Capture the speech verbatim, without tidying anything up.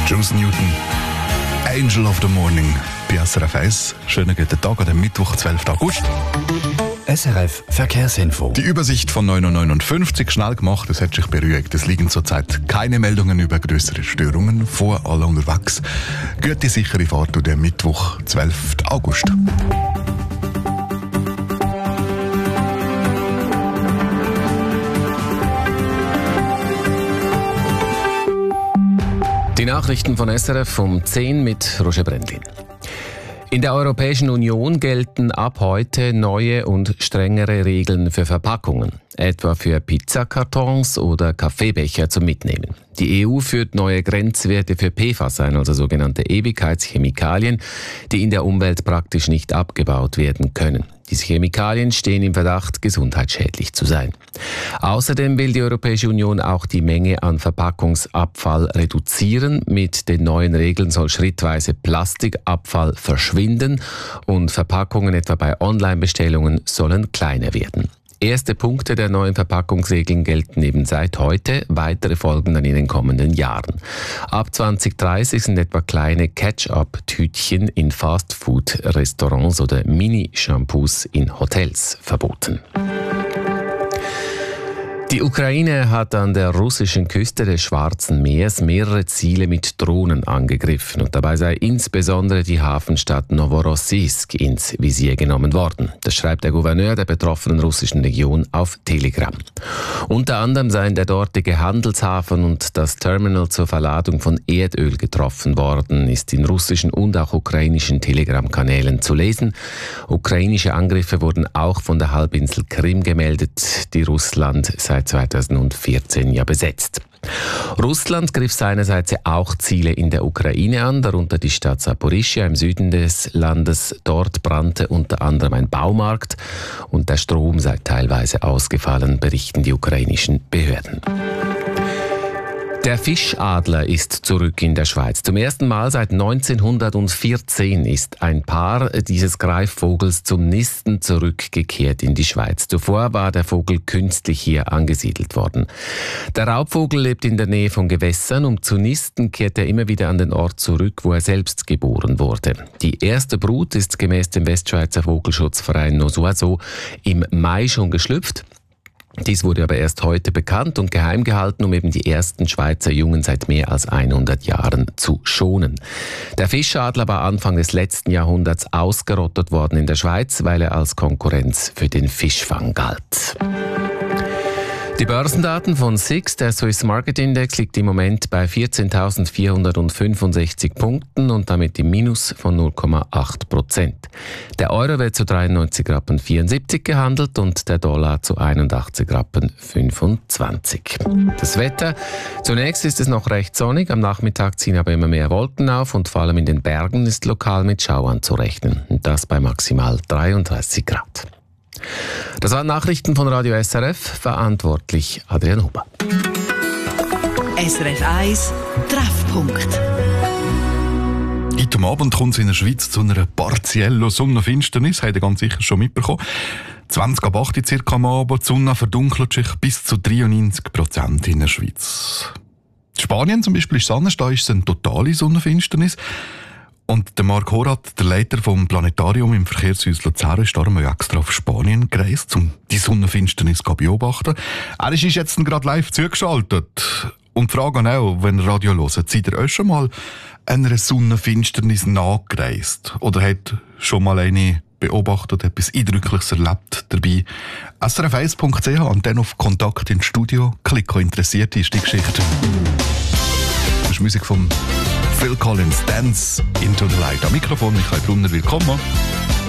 Juice Newton, Angel of the Morning, bei S R F eins. Schönen guten Tag an dem Mittwoch, zwölften August. S R F Verkehrsinfo. Die Übersicht von neun Uhr neunundfünfzig, schnell gemacht, es hat sich beruhigt. Es liegen zurzeit keine Meldungen über größere Störungen vor, alle unterwegs. Gute, sichere Fahrt an dem Mittwoch, zwölften August. Die Nachrichten von S R F um zehn mit Roger Brendlin. In der Europäischen Union gelten ab heute neue und strengere Regeln für Verpackungen, etwa für Pizzakartons oder Kaffeebecher zum Mitnehmen. Die E U führt neue Grenzwerte für P F A S ein, also sogenannte Ewigkeitschemikalien, die in der Umwelt praktisch nicht abgebaut werden können. Diese Chemikalien stehen im Verdacht, gesundheitsschädlich zu sein. Außerdem will die Europäische Union auch die Menge an Verpackungsabfall reduzieren. Mit den neuen Regeln soll schrittweise Plastikabfall verschwinden und Verpackungen etwa bei Online-Bestellungen sollen kleiner werden. Erste Punkte der neuen Verpackungsregeln gelten eben seit heute, weitere folgen dann in den kommenden Jahren. Ab zwanzig dreißig sind etwa kleine Catch-up-Tütchen in Fast-Food-Restaurants oder Mini-Shampoos in Hotels verboten. Die Ukraine hat an der russischen Küste des Schwarzen Meeres mehrere Ziele mit Drohnen angegriffen und dabei sei insbesondere die Hafenstadt Novorossiysk ins Visier genommen worden. Das schreibt der Gouverneur der betroffenen russischen Region auf Telegram. Unter anderem seien der dortige Handelshafen und das Terminal zur Verladung von Erdöl getroffen worden, ist in russischen und auch ukrainischen Telegram-Kanälen zu lesen. Ukrainische Angriffe wurden auch von der Halbinsel Krim gemeldet, die Russland seit zweitausendvierzehn ja besetzt. Russland griff seinerseits auch Ziele in der Ukraine an, darunter die Stadt Saporischschja im Süden des Landes. Dort brannte unter anderem ein Baumarkt und der Strom sei teilweise ausgefallen, berichten die ukrainischen Behörden. Der Fischadler ist zurück in der Schweiz. Zum ersten Mal seit neunzehnhundertvierzehn ist ein Paar dieses Greifvogels zum Nisten zurückgekehrt in die Schweiz. Zuvor war der Vogel künstlich hier angesiedelt worden. Der Raubvogel lebt in der Nähe von Gewässern. Um zu nisten kehrt er immer wieder an den Ort zurück, wo er selbst geboren wurde. Die erste Brut ist gemäß dem Westschweizer Vogelschutzverein Nosoiseau im Mai schon geschlüpft. Dies wurde aber erst heute bekannt und geheim gehalten, um eben die ersten Schweizer Jungen seit mehr als hundert Jahren zu schonen. Der Fischadler war Anfang des letzten Jahrhunderts ausgerottet worden in der Schweiz, weil er als Konkurrenz für den Fischfang galt. Die Börsendaten von S I X, der Swiss Market Index, liegt im Moment bei vierzehntausendvierhundertfünfundsechzig Punkten und damit im Minus von null Komma acht Prozent. Der Euro wird zu dreiundneunzig Rappen vierundsiebzig gehandelt und der Dollar zu einundachtzig Rappen fünfundzwanzig. Das Wetter: Zunächst ist es noch recht sonnig, am Nachmittag ziehen aber immer mehr Wolken auf und vor allem in den Bergen ist lokal mit Schauern zu rechnen. Und das bei maximal dreiunddreißig Grad. Das waren Nachrichten von Radio S R F, verantwortlich Adrian Huber. S R F eins Treffpunkt. Heute Abend kommt es in der Schweiz zu einer partiellen Sonnenfinsternis, habt ihr ganz sicher schon mitbekommen. zwanzig ab acht circa am Abend, die Sonne verdunkelt sich bis zu dreiundneunzig Prozent in der Schweiz. In Spanien zum Beispiel ist es anders, da ist es eine totale Sonnenfinsternis. Und der Marc Horath, der Leiter vom Planetarium im Verkehrshaus Luzern, ist darum extra auf Spanien gereist, um die Sonnenfinsternis zu beobachten. Er ist jetzt gerade live zugeschaltet. Und die Frage auch, wenn ihr Radio hört, seid ihr euch schon mal einer Sonnenfinsternis nachgereist? Oder habt schon mal eine beobachtet, etwas Eindrückliches erlebt dabei? S R F eins punkt c h und dann auf Kontakt ins Studio klicken, interessiert ist die Geschichte. Das ist Musik von Phil Collins, Dance into the Light. Am Mikrofon Michael Brunner, willkommen.